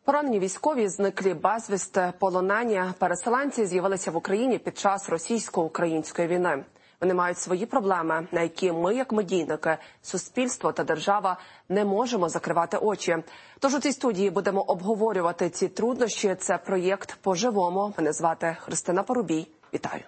Поранені військові, зниклі безвісти, полонені, переселенці з'явилися в Україні під час російсько-української війни. Вони мають свої проблеми, на які ми, як медійники, суспільство та держава, не можемо закривати очі. Тож у цій студії будемо обговорювати ці труднощі. Це проєкт «По-живому». Мене звати Христина Порубій. Вітаю.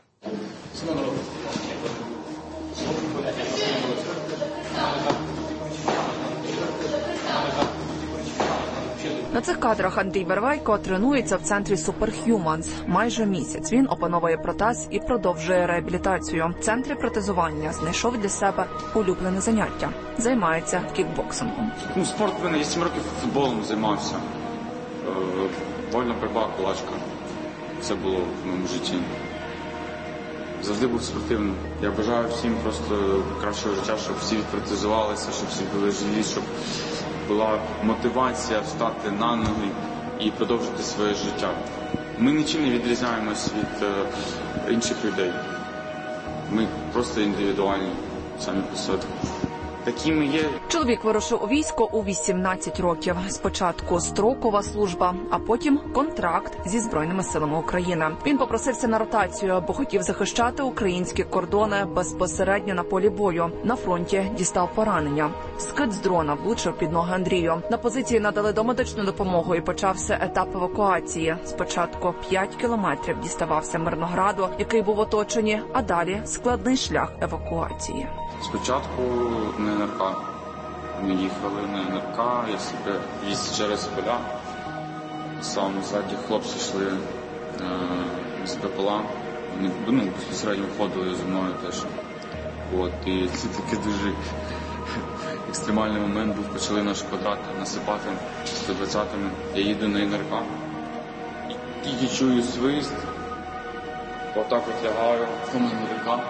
На цих кадрах Андрій Бервейко тренується в центрі Superhumans. Майже місяць він опановує протез і продовжує реабілітацію. В центрі протезування знайшов для себе улюблене заняття. Займається кікбоксингом. Спорт в мене, я 7 років футболом займався. Вольна боротьба, кулачка. Це було в моєму житті. Завжди був спортивним. Я бажаю всім просто кращого життя, щоб всі відпротезувалися, щоб всі були живі, щоб була мотивація встати на ноги і продовжити своє життя. Ми нічим не відрізняємось від інших людей. Ми просто індивідуальні, самі по собі. Такі ми є. Чоловік вирушив у військо у 18 років. Спочатку строкова служба, а потім контракт зі Збройними силами України. Він попросився на ротацію, бо хотів захищати українські кордони безпосередньо на полі бою. На фронті дістав поранення. Скид з дрона влучив під ноги Андрію. На позиції надали домедичну допомогу і почався етап евакуації. Спочатку 5 кілометрів діставався Мирнограду, який був оточені, а далі складний шлях евакуації. Спочатку на НРК. Ми їхали на НРК, я себе віз через поля. Сам ззаді хлопці йшли з БПЛА. Вони безпосередньо входили зі мною теж. І це такий дуже екстремальний момент був. Почали наш квадрат насипати 120-ми. Я їду на НРК. І тільки чую свист. Отак от лягаю на НРК.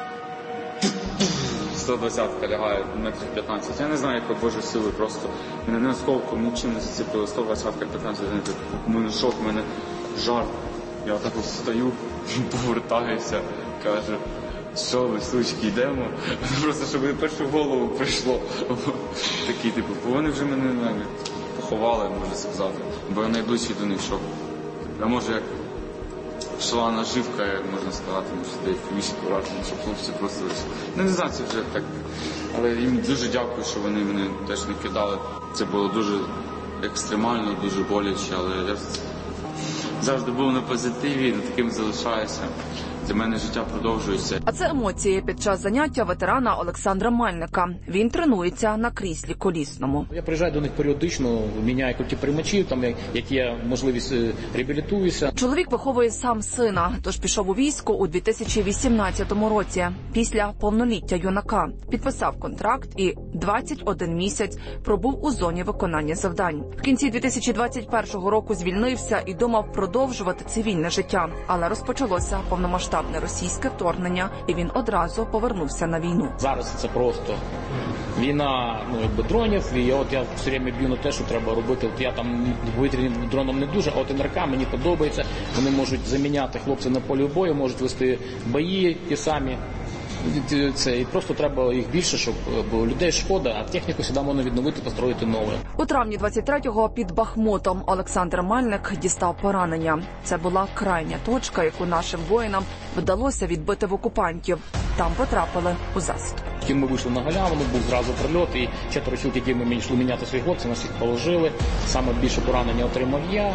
120-ка лягає метрів 15. Я не знаю, якої Божої сили, просто мене не осколком, нічим не заціпило. 120-ка 15. У мене шок, у мене жар. Я отак от стою, повертаюся, кажу, що ви, сучки, йдемо? Просто, щоб мені першу голову прийшло. Такий, вони вже мене навіть поховали, можна сказати. Бо я найближчий до них шок. А може, як йшла наживка, як можна сказати, десь військо враження, щоб хлопці просто не знаю, це вже так. Але їм дуже дякую, що вони мене теж не кидали. Це було дуже екстремально, дуже боляче, але я завжди був на позитиві, таким залишаюся. Для мене життя продовжується. А це емоції під час заняття ветерана Олександра Мальника. Він тренується на кріслі колісному. Я приїжджаю до них періодично, міняю кілька приймачів, там як є можливість, реабілітуюся. Чоловік виховує сам сина, тож пішов у військо у 2018 році. Після повноліття юнака підписав контракт і 21 місяць пробув у зоні виконання завдань. В кінці 2021 року звільнився і думав продовжувати цивільне життя, але розпочалося повномасштабне російське вторгнення, і він одразу повернувся на війну. Зараз це просто війна, дронів, і я все время б'ю на те, що треба робити. Я там повітряним дроном не дуже, а от НРК мені подобається. Вони можуть заміняти хлопців на полі бою, можуть вести бої ті самі. І просто треба їх більше, щоб бо людей шкода, а техніку сюди можна відновити, построїти нове. У травні 23-го під Бахмутом Олександр Мальник дістав поранення. Це була крайня точка, яку нашим воїнам вдалося відбити в окупантів. Там потрапили у засідку. Ми вийшли на галявину, був зразу прильот, і 4 чоловік, які ми йшли міняти своїх хлопців, нас їх положили. Саме більше поранення отримав я.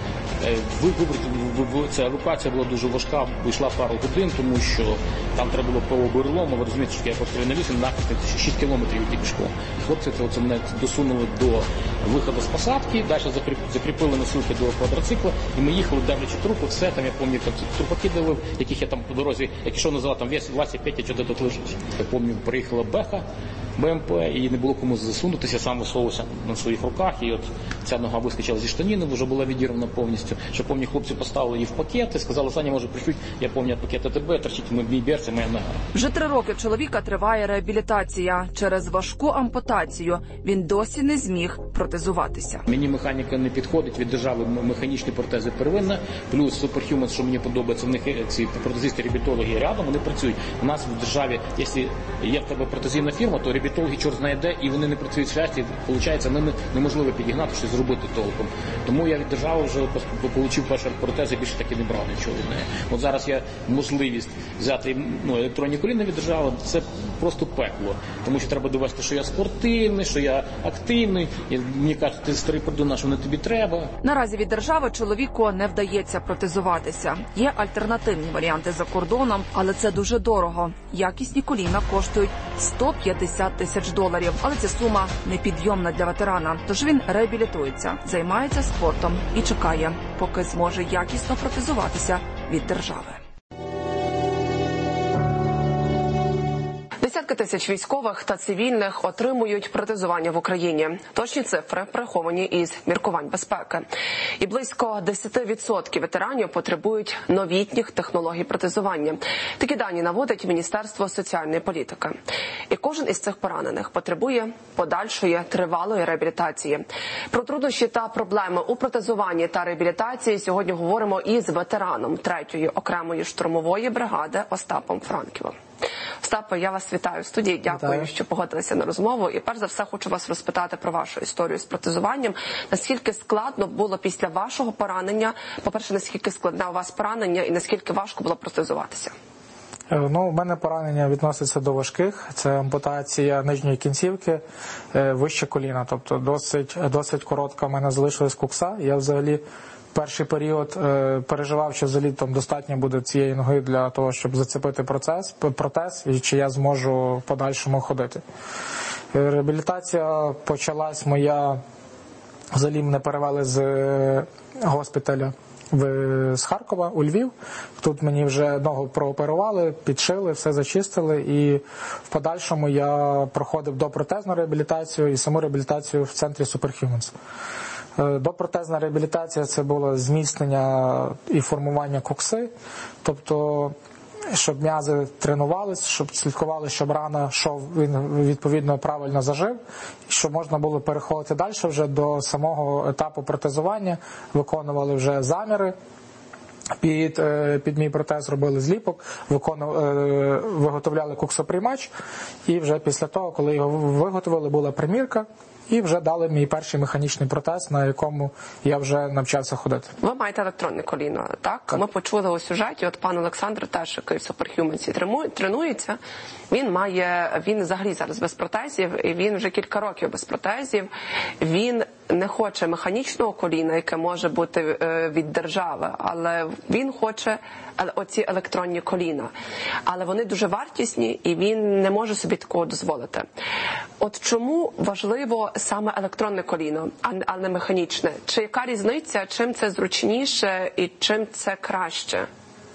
Ця евакуація була дуже важка, йшла пару годин, тому що там треба було по оберлому. Ви розумієте, що я просто на лісі, нахід 6 кілометрів йти пішком. Хлопці це мене досунули до виходу з посадки, далі закріпили носилки до квадроцикла, і ми їхали, давлячи трупи, все, там я пам'ятаю, там трупаки дивив, яких я там по дорозі, як ішов назад, там Вася, Петя, що ти тут лежиш. Я пам'ятаю, приїхала Беха, БМП, і не було кому засунутися, сам висовувався на своїх руках, і от ця нога вискочила зі штанини, вже була відірвана повністю. Що пам'ятаю, хлопці поставили її в пакет і сказали, Саня, може причуть, я пам'ятаю, пакет АТБ, торчить в мій берці, моя нога. Вже 3 роки в чоловіка триває реабілітація. Через важку ампутацію він досі не зміг протезувати протезуватися. Мені механіка не підходить, від держави механічні протези первинна, плюс Superhumans, що мені подобається, в них ці протезисти-реабілітологи рядом, вони працюють. У нас в державі, якщо є в тебе протезивна фірма, то реабілітологи чорт знає де, і вони не працюють в шляхті, виходить, ними неможливо підігнати, щось зробити толком. Тому я від держави вже отримав перший протез і більше таки не брав нічого від неї. От зараз є можливість взяти електронні коліна від держави, це просто пекло. Тому що треба довести, що я спортивний, що я активний. І мені кажуть, ти старий продуна, що не тобі треба. Наразі від держави чоловіку не вдається протезуватися. Є альтернативні варіанти за кордоном, але це дуже дорого. Якісні коліна коштують $150 тисяч. Але ця сума непідйомна для ветерана. Тож він реабілітується, займається спортом і чекає, поки зможе якісно протезуватися від держави. Десятки тисяч військових та цивільних отримують протезування в Україні. Точні цифри приховані із міркувань безпеки. І близько 10% ветеранів потребують новітніх технологій протезування. Такі дані наводить Міністерство соціальної політики. І кожен із цих поранених потребує подальшої тривалої реабілітації. Про труднощі та проблеми у протезуванні та реабілітації сьогодні говоримо із ветераном 3-ї окремої штурмової бригади Остапом Франківим. Остапе, я вас вітаю в студії. Дякую, що погодилися на розмову. І перш за все хочу вас розпитати про вашу історію з протезуванням. Наскільки складно було після вашого поранення? По-перше, наскільки складне у вас поранення і наскільки важко було протезуватися? У мене поранення відноситься до важких. Це ампутація нижньої кінцівки, вище коліна. Тобто досить коротка в мене залишилась кукса. Я взагалі перший період переживав, що взагалі там достатньо буде цієї ноги для того, щоб зацепити протез, і чи я зможу в подальшому ходити. Реабілітація почалась моя, взагалі мене перевели з госпіталя з Харкова у Львів. Тут мені вже ногу прооперували, підшили, все зачистили, і в подальшому я проходив допротезну реабілітацію і саму реабілітацію в центрі Superhumans. Допротезна реабілітація – це було зміцнення і формування кокси, тобто щоб м'язи тренувались, щоб слідкували, щоб рана він відповідно правильно зажив, щоб можна було переходити далі вже до самого етапу протезування, виконували вже заміри. Під мій протез робили зліпок, виготовляли коксоприймач, і вже після того, коли його виготовили, була примірка, і вже дали мій перший механічний протез, на якому я вже навчався ходити. Ви маєте електронне коліно, так? Ми почули у сюжеті, от пан Олександр теж, який в Superhumans тренується, він взагалі зараз без протезів, і він вже кілька років без протезів. Він не хоче механічного коліна, яке може бути від держави, але він хоче оці електронні коліна. Але вони дуже вартісні, і він не може собі такого дозволити. От чому важливо саме електронне коліно, а не механічне? Чи яка різниця, чим це зручніше і чим це краще?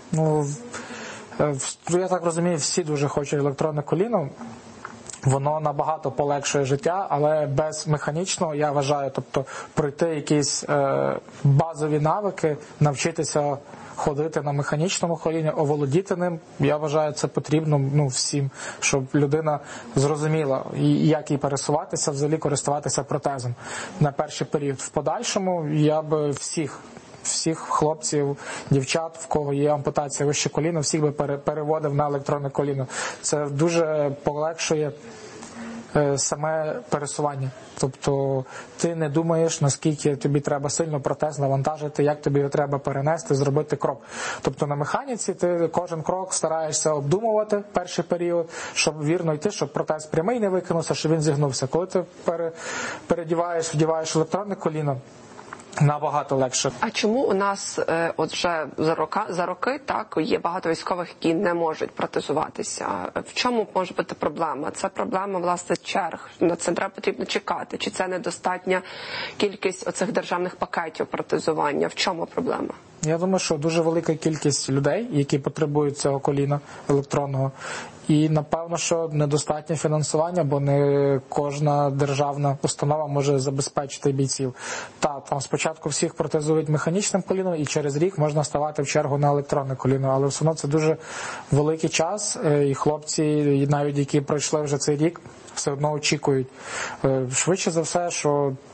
Я так розумію, всі дуже хочуть електронне коліно. Воно набагато полегшує життя, але без механічного, я вважаю, тобто пройти якісь базові навики, навчитися ходити на механічному коліні, оволодіти ним, я вважаю, це потрібно всім, щоб людина зрозуміла, як їй пересуватися, взагалі користуватися протезом на перший період. В подальшому я би всіх хлопців, дівчат, в кого є ампутація вище коліна, всіх би переводив на електронне коліно. Це дуже полегшує саме пересування. Тобто ти не думаєш, наскільки тобі треба сильно протез навантажити, як тобі його треба перенести, зробити крок. Тобто на механіці ти кожен крок стараєшся обдумувати перший період, щоб вірно йти, щоб протез прямий не викинувся, щоб він зігнувся. Коли ти вдіваєш електронне коліно, набагато легше. А чому у нас от вже за роки так є багато військових, які не можуть протезуватися? В чому може бути проблема? Це проблема, власне, черг. На це потрібно чекати. Чи це недостатня кількість оцих державних пакетів протезування? В чому проблема? Я думаю, що дуже велика кількість людей, які потребують цього коліна електронного. І, напевно, що недостатнє фінансування, бо не кожна державна установа може забезпечити бійців. Там спочатку всіх протезують механічним коліном, і через рік можна ставати в чергу на електронне коліно. Але все одно це дуже великий час, і хлопці, навіть які пройшли вже цей рік, все одно очікують. Швидше за все, що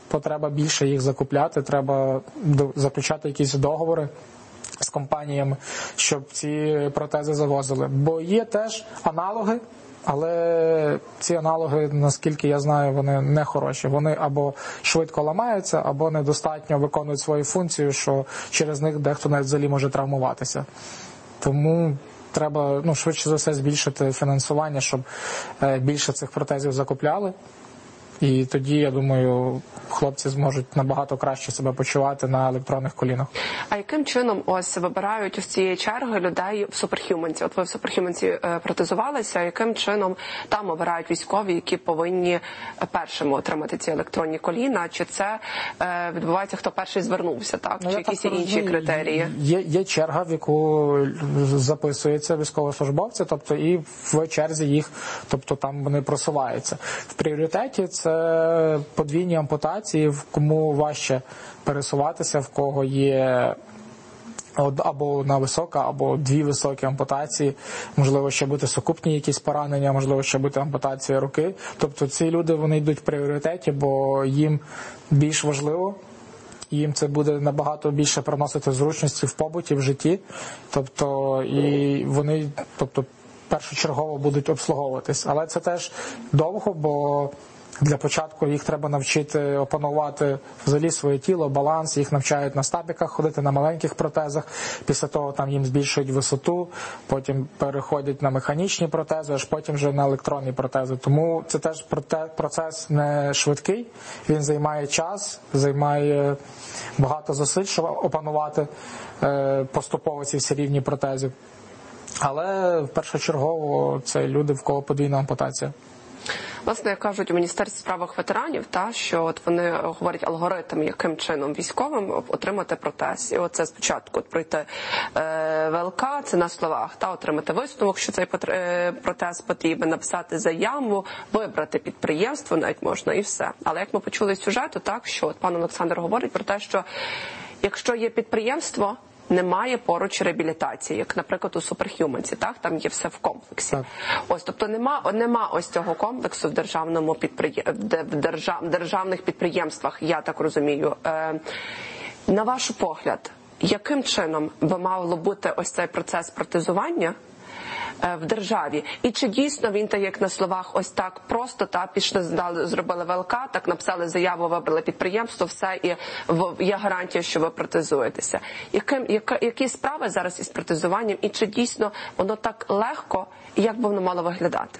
потреба більше їх закупляти, треба заключати якісь договори з компаніями, щоб ці протези завозили. Бо є теж аналоги, але ці аналоги, наскільки я знаю, вони не хороші. Вони або швидко ламаються, або недостатньо виконують свою функцію, що через них дехто навіть взагалі може травмуватися. Тому треба швидше за все збільшити фінансування, щоб більше цих протезів закупляли. І тоді, я думаю, хлопці зможуть набагато краще себе почувати на електронних колінах. А яким чином ось вибирають ось цієї черги людей в Суперхюменці? От ви в Суперхюменці протезувалися, яким чином там обирають військові, які повинні першими отримати ці електронні коліна? Чи це відбувається, хто перший звернувся, так? Чи якісь інші критерії? Є черга, в яку записуються військовослужбовці, тобто і в черзі їх, тобто там вони просуваються. В пріоритеті це подвійні ампутації, кому важче пересуватися, в кого є або одна висока, або дві високі ампутації, можливо, ще бути сукупні якісь поранення, можливо, ще бути ампутація руки. Тобто ці люди, вони йдуть в пріоритеті, бо їм більш важливо, їм це буде набагато більше приносити зручності в побуті, в житті. Тобто, і вони, першочергово будуть обслуговуватись. Але це теж довго, бо для початку їх треба навчити опанувати взагалі своє тіло, баланс, їх навчають на стабіках ходити, на маленьких протезах, після того там їм збільшують висоту, потім переходять на механічні протези, аж потім вже на електронні протези. Тому це теж процес не швидкий, він займає час, займає багато зусиль, щоб опанувати поступово ці всі рівні протезів. Але першочергово це люди, в кого подвійна ампутація. Власне, як кажуть у Міністерстві справах ветеранів, що от вони говорять алгоритм, яким чином військовим отримати протез. І оце спочатку пройти ВЛК, це на словах, отримати висновок, що цей протез потрібен, написати заяву, вибрати підприємство, навіть можна і все. Але як ми почули з сюжету, що от пан Олександр говорить про те, що якщо є підприємство, немає поруч реабілітації, як, наприклад, у Суперхюменці, там є все в комплексі. Так. Ось, тобто нема ось цього комплексу в державних підприємствах, я так розумію. На ваш погляд, яким чином би мало бути ось цей процес протезування в державі? І чи дійсно він так, як на словах, ось так просто, пішли, зробили ВЛК, так написали заяву, вибрали підприємство, все, і є гарантія, що ви протезуєтеся. Які справи зараз із протезуванням, і чи дійсно воно так легко, і як би воно мало виглядати?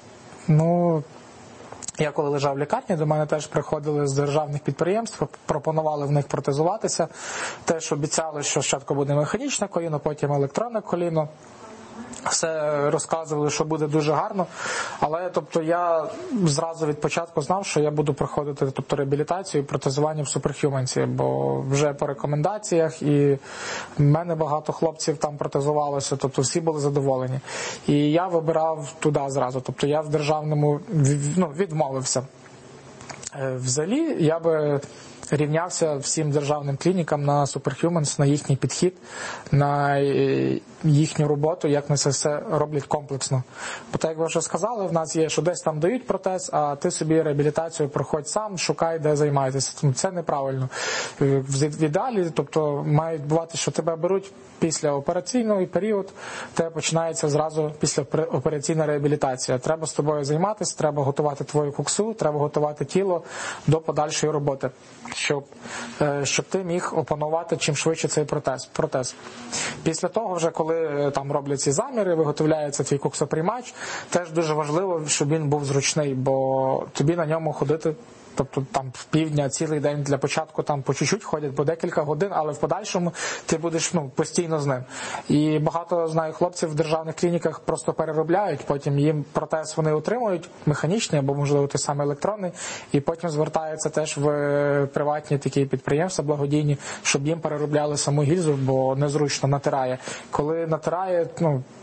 Я коли лежав в лікарні, до мене теж приходили з державних підприємств, пропонували в них протезуватися. Теж обіцяли, що спочатку буде механічне коліно, потім електронне коліно. Все розказували, що буде дуже гарно, але я зразу від початку знав, що я буду проходити реабілітацію і протезування в Суперхюменці, бо вже по рекомендаціях, і в мене багато хлопців там протезувалося, всі були задоволені. І я вибирав туди зразу, я в державному відмовився. Взагалі, я би рівнявся всім державним клінікам на Superhumans, на їхній підхід, на їхню роботу, як вони це все роблять комплексно. Бо так, як ви вже сказали, в нас є, що десь там дають протез, а ти собі реабілітацію проходь сам, шукай, де займаєтеся. Це неправильно. В ідеалі, мають бувати, що тебе беруть після операційного період, тебе починається зразу після операційна реабілітація. Треба з тобою займатися, треба готувати твою куксу, треба готувати тіло до подальшої роботи, щоб ти міг опанувати чим швидше цей протез. Після того вже, коли там роблять ці заміри, виготовляється твій куксоприймач, теж дуже важливо, щоб він був зручний, бо тобі на ньому ходити, там півдня, цілий день, для початку там по чуть-чуть ходять, по декілька годин, але в подальшому ти будеш постійно з ним. І багато, знаю, хлопців в державних клініках просто переробляють, потім їм протез вони отримують, механічний або, можливо, той самий електронний, і потім звертаються теж в приватні такі підприємства благодійні, щоб їм переробляли саму гільзу, бо незручно натирає. Коли натирає,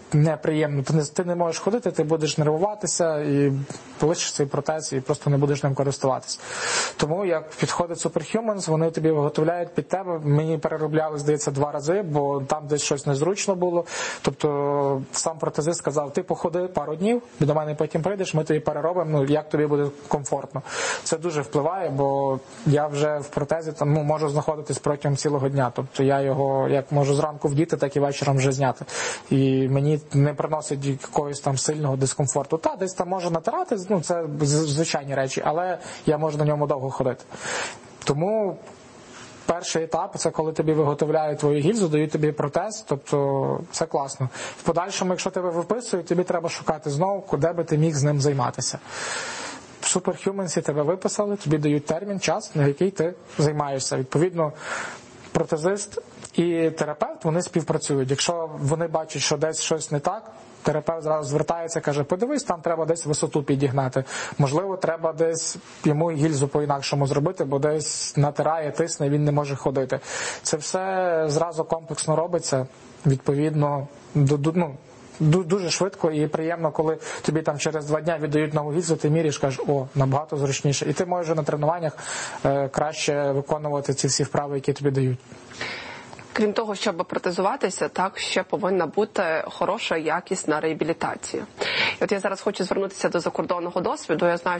неприємно. Ти не можеш ходити, ти будеш нервуватися і полишиш цей протез і просто не будеш ним користуватися. Тому як підходить Superhumans, вони тобі виготовляють під тебе. Мені переробляли, здається, 2 рази, бо там десь щось незручно було. Тобто сам протезист сказав, ти походи пару днів, до мене потім прийдеш, ми тобі переробимо, як тобі буде комфортно. Це дуже впливає, бо я вже в протезі там, можу знаходитись протягом цілого дня. Тобто я його як можу зранку вдіти, так і вечором вже зняти. І мені не приносить якогось там сильного дискомфорту. Та, десь там може натирати, це звичайні речі, але я можу на ньому довго ходити. Тому перший етап – це коли тобі виготовляють твою гільзу, дають тобі протез, тобто це класно. В подальшому, якщо тебе виписують, тобі треба шукати знову, куди би ти міг з ним займатися. В Superhumans тебе виписали, тобі дають термін, час, на який ти займаєшся. Відповідно, протезист і терапевт, вони співпрацюють. Якщо вони бачать, що десь щось не так, терапевт зразу звертається, каже, подивись, там треба десь висоту підігнати. Можливо, треба десь йому гільзу по-інакшому зробити, бо десь натирає, тисне, він не може ходити. Це все зразу комплексно робиться, відповідно, дуже швидко і приємно, коли тобі там через 2 дня віддають нову гільзу, ти міряєш, кажеш, набагато зручніше. І ти можеш на тренуваннях краще виконувати ці всі вправи, які тобі дають. Крім того, щоб протезуватися, так, ще повинна бути хороша, якісна реабілітація. І от я зараз хочу звернутися до закордонного досвіду. Я знаю,